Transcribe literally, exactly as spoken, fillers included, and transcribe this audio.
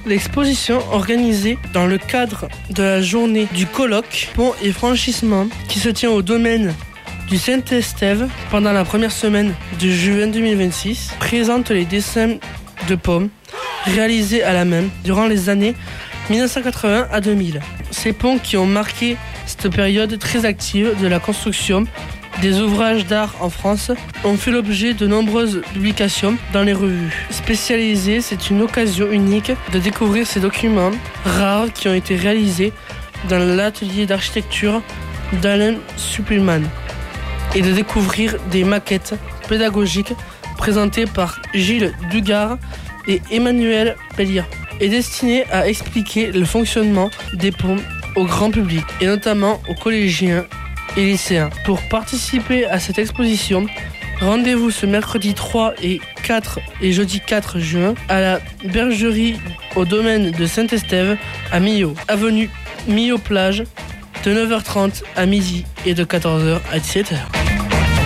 L'exposition organisée dans le cadre de la journée du colloque Pont et franchissement qui se tient au domaine du Saint-Estève pendant la première semaine de juin deux mille vingt-six présente les dessins de pommes réalisés à la main durant les années mille neuf cent quatre-vingts à deux mille. Ces ponts qui ont marqué cette période très active de la construction des ouvrages d'art en France ont fait l'objet de nombreuses publications dans les revues spécialisées. C'est une occasion unique de découvrir ces documents rares qui ont été réalisés dans l'atelier d'architecture d'Alain Suppelman et de découvrir des maquettes pédagogiques présentées par Gilles Dugard et Emmanuel Pellier et destinées à expliquer le fonctionnement des ponts au grand public et notamment aux collégiens et lycéens. Pour participer à cette exposition, rendez-vous ce mercredi trois et quatre et jeudi quatre juin à la bergerie au domaine de Saint-Estève à Millau, avenue Millau-Plage, de neuf heures trente à midi et de quatorze heures à dix-sept heures.